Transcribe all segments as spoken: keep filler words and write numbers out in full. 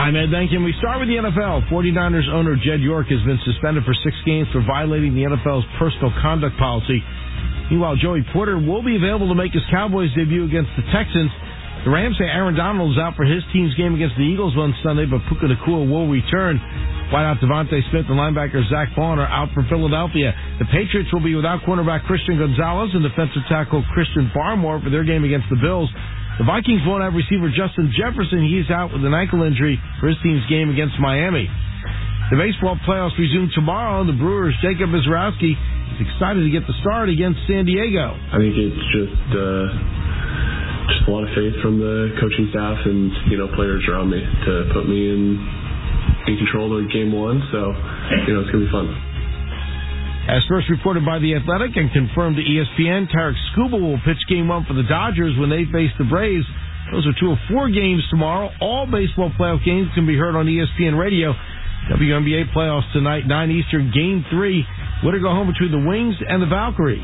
I'm Ed Denkin. We start with the N F L. 49ers owner Jed York has been suspended for six games for violating the N F L's personal conduct policy. Meanwhile, Joey Porter will be available to make his Cowboys debut against the Texans. The Rams say Aaron Donald is out for his team's game against the Eagles on Sunday, but Puka Nacua will return. Wideout Devontae Smith and linebacker Zach Vaughn are out for Philadelphia. The Patriots will be without cornerback Christian Gonzalez and defensive tackle Christian Barmore for their game against the Bills. The Vikings won't have receiver Justin Jefferson. He's out with an ankle injury for his team's game against Miami. The baseball playoffs resume tomorrow. The Brewers' Jacob Misiorowski is excited to get the start against San Diego. I think it's just uh, just a lot of faith from the coaching staff and, you know, players around me to put me in, in control of game one. So, you know, it's going to be fun. As first reported by The Athletic and confirmed to E S P N, Tarek Skubal will pitch game one for the Dodgers when they face the Braves. Those are two of four games tomorrow. All baseball playoff games can be heard on E S P N Radio. W N B A playoffs tonight, nine Eastern, Game three. Winner go home between the Wings and the Valkyrie.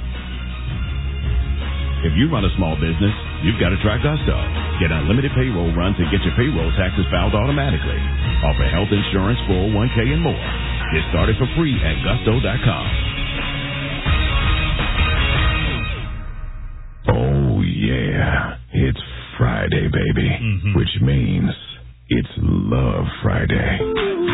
If you run a small business, you've got to try Gusto. Get unlimited payroll runs and get your payroll taxes filed automatically. Offer health insurance, four oh one k, and more. Get started for free at gusto dot com. Oh, yeah. It's Friday, baby. Mm-hmm. Which means it's Love Friday.